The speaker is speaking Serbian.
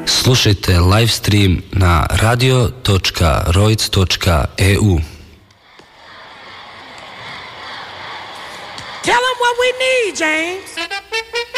Slušajte live stream na radio.roic.eu. Tell them what we need, James.